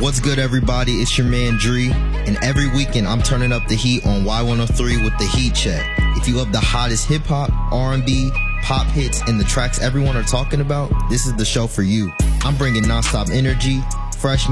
What's good, everybody? It's your man Dree, and every weekend I'm turning up the heat on Y103 with the Heat Check. If you love the hottest hip-hop, R&B, pop hits, and the tracks everyone are talking about, this is the show for you. I'm bringing nonstop energy, fresh